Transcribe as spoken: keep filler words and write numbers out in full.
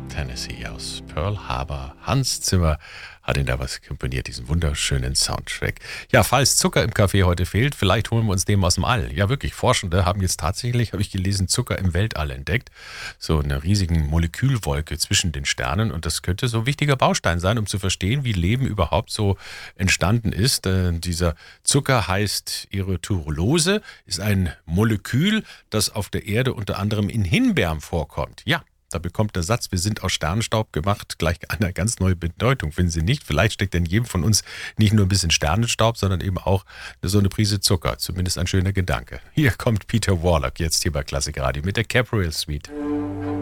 Tennessee aus Pearl Harbor. Hans Zimmer hat ihn da was komponiert, diesen wunderschönen Soundtrack. Ja, falls Zucker im Kaffee heute fehlt, vielleicht holen wir uns den aus dem All. Ja, wirklich, Forschende haben jetzt tatsächlich, habe ich gelesen, Zucker im Weltall entdeckt. So eine riesigen Molekülwolke zwischen den Sternen. Und das könnte so ein wichtiger Baustein sein, um zu verstehen, wie Leben überhaupt so entstanden ist. Äh, dieser Zucker heißt Erythrulose, ist ein Molekül, das auf der Erde unter anderem in Himbeeren vorkommt. Ja. Da bekommt der Satz, wir sind aus Sternenstaub gemacht, gleich eine ganz neue Bedeutung, finden Sie nicht? Vielleicht steckt in jedem von uns nicht nur ein bisschen Sternenstaub, sondern eben auch so eine Prise Zucker. Zumindest ein schöner Gedanke. Hier kommt Peter Warlock jetzt hier bei Klassik Radio mit der Capriel Suite.